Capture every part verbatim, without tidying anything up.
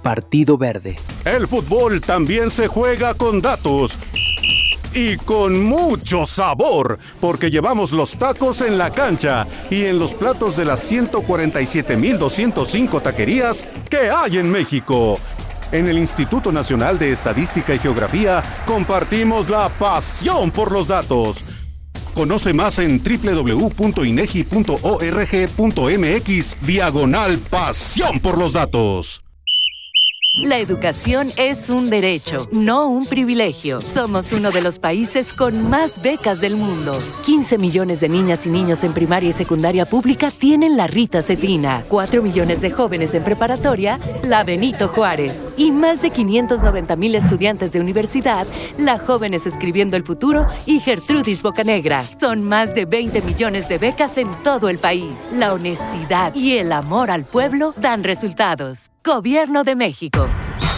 Partido Verde. El fútbol también se juega con datos. Y con mucho sabor, porque llevamos los tacos en la cancha y en los platos de las ciento cuarenta y siete mil doscientos cinco taquerías que hay en México. En el Instituto Nacional de Estadística y Geografía compartimos la pasión por los datos. Conoce más en doble u doble u doble u punto inegi punto org punto mx diagonal pasión por los datos. La educación es un derecho, no un privilegio. Somos uno de los países con más becas del mundo. quince millones de niñas y niños en primaria y secundaria pública tienen la Rita Cetina. cuatro millones de jóvenes en preparatoria, la Benito Juárez. Y más de quinientos noventa mil estudiantes de universidad, la Jóvenes Escribiendo el Futuro y Gertrudis Bocanegra. Son más de veinte millones de becas en todo el país. La honestidad y el amor al pueblo dan resultados. Gobierno de México.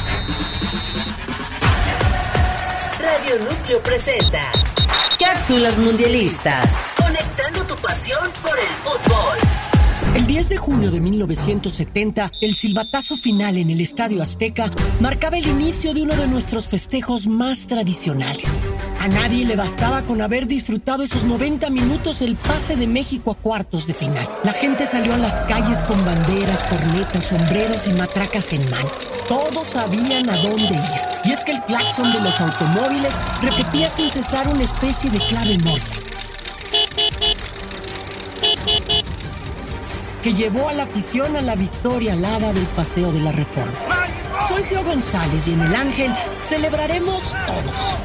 Radio Núcleo presenta Cápsulas Mundialistas. Conectando tu pasión por el fútbol. El diez de junio de mil novecientos setenta, el silbatazo final en el Estadio Azteca marcaba el inicio de uno de nuestros festejos más tradicionales. A nadie le bastaba con haber disfrutado esos noventa minutos el pase de México a cuartos de final. La gente salió a las calles con banderas, cornetas, sombreros y matracas en mano. Todos sabían a dónde ir. Y es que el claxon de los automóviles repetía sin cesar una especie de clave Morse, que llevó a la afición a la victoria alada del Paseo de la Reforma. Soy Gio González y en El Ángel celebraremos todos.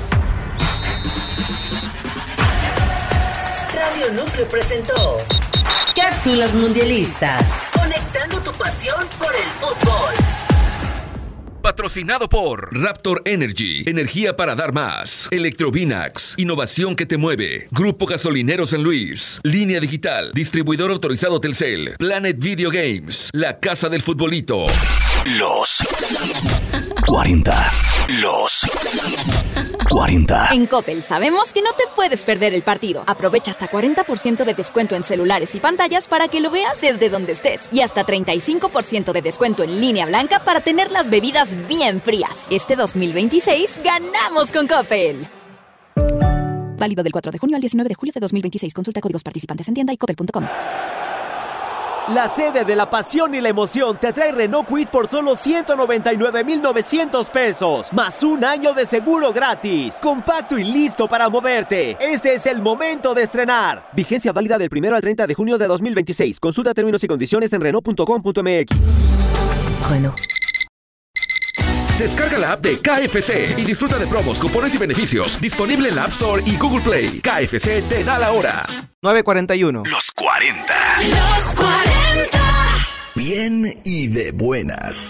Radio Núcleo presentó Cápsulas Mundialistas. Conectando tu pasión por el fútbol. Patrocinado por Raptor Energy, energía para dar más. Electrovinax, innovación que te mueve. Grupo Gasolinero San Luis. Línea Digital, distribuidor autorizado Telcel. Planet Video Games, la casa del futbolito. Los cuarenta. Los cuarenta. En Coppel sabemos que no te puedes perder el partido. Aprovecha hasta cuarenta por ciento de descuento en celulares y pantallas para que lo veas desde donde estés. Y hasta treinta y cinco por ciento de descuento en línea blanca para tener las bebidas bien frías. Este dos mil veintiséis ganamos con Coppel. Válido del cuatro de junio al diecinueve de julio de dos mil veintiséis. Consulta códigos participantes en tienda y coppel punto com. La sede de la pasión y la emoción te trae Renault Kwid por solo ciento noventa y nueve mil novecientos pesos, más un año de seguro gratis. Compacto y listo para moverte. Este es el momento de estrenar. Vigencia válida del primero al treinta de junio de dos mil veintiséis. Consulta términos y condiciones en renault punto com punto mx. Renault. Descarga la app de K F C y disfruta de promos, cupones y beneficios. Disponible en la App Store y Google Play. K F C te da la hora. nueve cuarenta y uno. Los cuarenta. Los cuarenta. Bien y de buenas.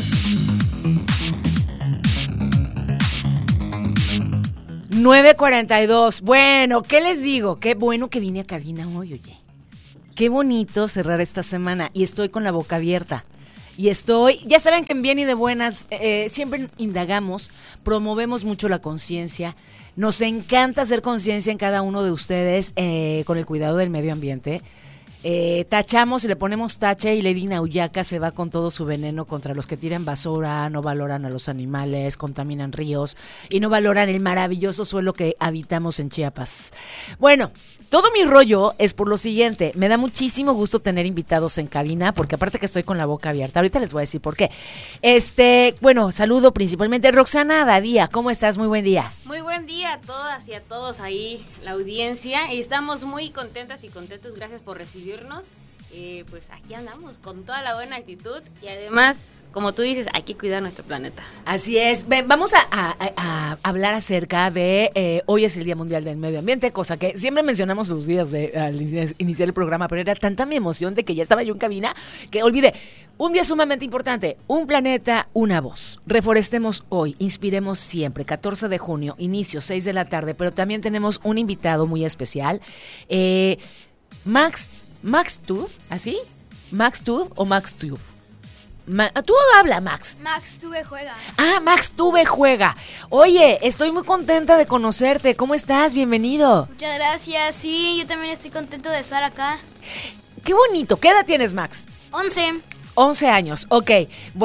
nueve cuarenta y dos. Bueno, ¿qué les digo? Qué bueno que vine a cabina hoy, oye. Qué bonito cerrar esta semana y estoy con la boca abierta. Y estoy, ya saben que en Bien y de Buenas eh, siempre indagamos, promovemos mucho la conciencia. Nos encanta hacer conciencia en cada uno de ustedes eh, con el cuidado del medio ambiente. Eh, tachamos y le ponemos tache y Lady Nauyaca se va con todo su veneno contra los que tiran basura, no valoran a los animales, contaminan ríos y no valoran el maravilloso suelo que habitamos en Chiapas. Bueno, todo mi rollo es por lo siguiente. Me da muchísimo gusto tener invitados en cabina, porque aparte que estoy con la boca abierta, ahorita les voy a decir por qué. Este, bueno, saludo principalmente a Roxana Badía. ¿Cómo estás? Muy buen día. Muy buen día a todas y a todos ahí, la audiencia. Y estamos muy contentas y contentos. Gracias por recibirnos. Eh, pues aquí andamos con toda la buena actitud y además, como tú dices, hay que cuidar nuestro planeta. Así es. Ven, vamos a, a, a hablar acerca de, eh, hoy es el Día Mundial del Medio Ambiente, cosa que siempre mencionamos los días de al iniciar el programa, pero era tanta mi emoción de que ya estaba yo en cabina que olvidé. Un día sumamente importante, un planeta, una voz. Reforestemos hoy, inspiremos siempre, catorce de junio, inicio, seis de la tarde, pero también tenemos un invitado muy especial, eh, Max Max Tube, ¿así? ¿Max Tube o Max Tube? Ma- Tú habla, Max. Max Tube juega. Ah, Max Tube juega. Oye, estoy muy contenta de conocerte. ¿Cómo estás? Bienvenido. Muchas gracias. Sí, yo también estoy contento de estar acá. Qué bonito. ¿Qué edad tienes, Max? Once. Once años. Ok, bueno.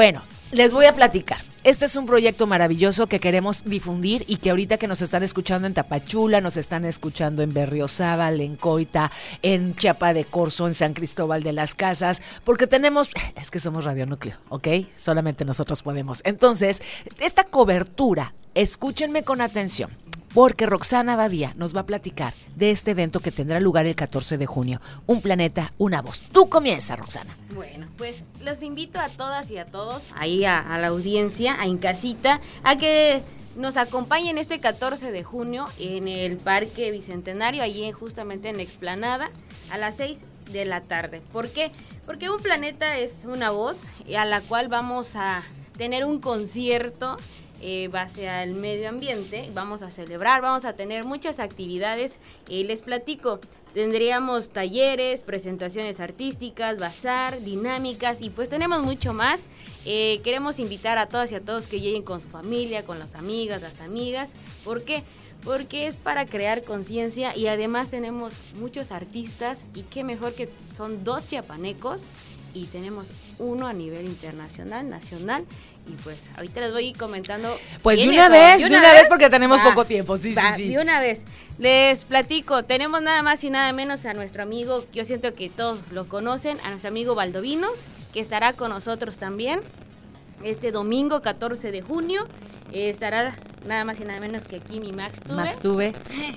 Les voy a platicar. Este es un proyecto maravilloso que queremos difundir y que ahorita que nos están escuchando en Tapachula, nos están escuchando en Berriozábal, en Coita, en Chiapa de Corzo, en San Cristóbal de las Casas, porque tenemos, es que somos Radio Núcleo, ¿ok? Solamente nosotros podemos. Entonces, esta cobertura, escúchenme con atención, porque Roxana Badía nos va a platicar de este evento que tendrá lugar el catorce de junio. Un planeta, una voz. Tú comienza, Roxana. Bueno, pues los invito a todas y a todos, ahí a, a la audiencia, a en casita, a que nos acompañen este catorce de junio en el Parque Bicentenario, allí justamente en la explanada, a las seis de la tarde. ¿Por qué? Porque Un Planeta es una voz a la cual vamos a tener un concierto Eh, base al medio ambiente, vamos a celebrar, vamos a tener muchas actividades, eh, les platico, tendríamos talleres, presentaciones artísticas, bazar, dinámicas y pues tenemos mucho más. Eh, queremos invitar a todas y a todos que lleguen con su familia, con las amigas, las amigas. ¿Por qué? Porque es para crear conciencia y además tenemos muchos artistas y qué mejor que son dos chiapanecos y tenemos uno a nivel internacional, nacional. Y pues ahorita les voy a ir comentando. Pues de una vez, de una, una vez, vez porque tenemos va, poco tiempo, sí, va, sí, sí. De una vez. Les platico, tenemos nada más y nada menos a nuestro amigo, yo siento que todos lo conocen, a nuestro amigo Valdovinos, que estará con nosotros también este domingo catorce de junio. Eh, estará nada más y nada menos que aquí mi Max Tuve. Max Tuve.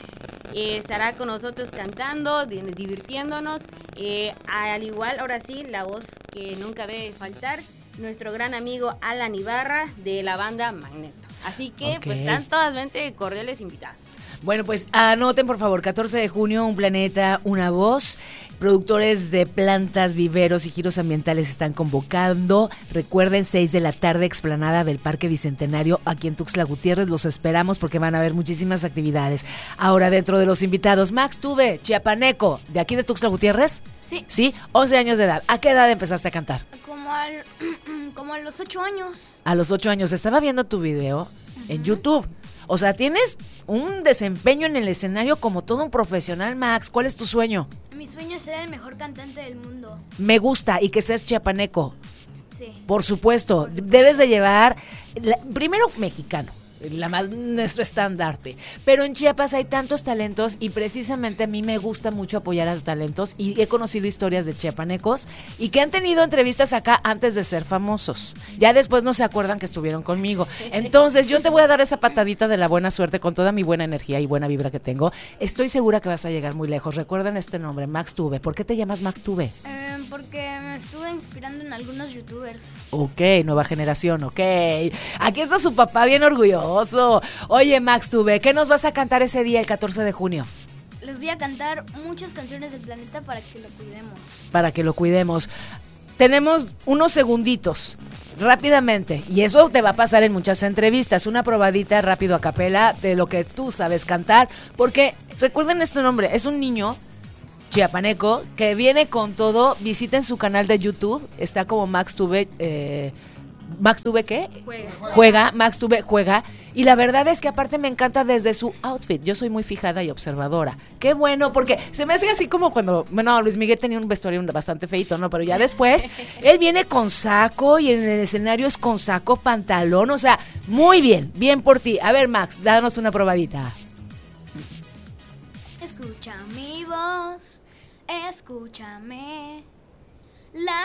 Eh, estará con nosotros cantando, divirtiéndonos. Eh, al igual, ahora sí, la voz que nunca debe faltar, nuestro gran amigo Alan Ibarra de la banda Magneto. Así que, okay, pues están totalmente cordiales invitados. Bueno, pues anoten por favor, catorce de junio, Un Planeta, una voz. Productores de plantas, viveros y giros ambientales están convocando. Recuerden, seis de la tarde, explanada del Parque Bicentenario, aquí en Tuxtla Gutiérrez. Los esperamos porque van a haber muchísimas actividades. Ahora, dentro de los invitados, Max Tuve, chiapaneco, ¿de aquí de Tuxtla Gutiérrez? Sí. Sí, once años de edad. ¿A qué edad empezaste a cantar? Como, al, como a los ocho años. A los ocho años. Estaba viendo tu video uh-huh. en YouTube. O sea, tienes un desempeño en el escenario como todo un profesional, Max. ¿Cuál es tu sueño? Mi sueño es ser el mejor cantante del mundo. Me gusta, y que seas chiapaneco. Sí. Por supuesto, Por supuesto. Debes de llevar, la, primero mexicano, la más, nuestro estandarte. Pero en Chiapas hay tantos talentos y precisamente a mí me gusta mucho apoyar a los talentos y he conocido historias de chiapanecos y que han tenido entrevistas acá antes de ser famosos. Ya después no se acuerdan que estuvieron conmigo. Entonces yo te voy a dar esa patadita de la buena suerte con toda mi buena energía y buena vibra que tengo. Estoy segura que vas a llegar muy lejos. Recuerden este nombre, Max Tuve. ¿Por qué te llamas Max Tuve? Eh, porque me estuve inspirando en algunos youtubers. Ok, nueva generación, ok. Aquí está su papá bien orgulloso. Oye, Max Tuve, ¿qué nos vas a cantar ese día, el catorce de junio? Les voy a cantar muchas canciones del planeta para que lo cuidemos. Para que lo cuidemos. Tenemos unos segunditos, rápidamente, y eso te va a pasar en muchas entrevistas, una probadita rápido a capela de lo que tú sabes cantar, porque recuerden este nombre, es un niño chiapaneco que viene con todo. Visiten su canal de YouTube, está como Max Tuve, eh, Max Tuve ¿qué? Juega. Juega, Max Tuve juega. Y la verdad es que aparte me encanta desde su outfit. Yo soy muy fijada y observadora. Qué bueno, porque se me hace así como cuando, bueno, Luis Miguel tenía un vestuario bastante feito, ¿no? Pero ya después, él viene con saco y en el escenario es con saco, pantalón. O sea, muy bien, bien por ti. A ver, Max, danos una probadita. Escucha mi voz, escúchame. La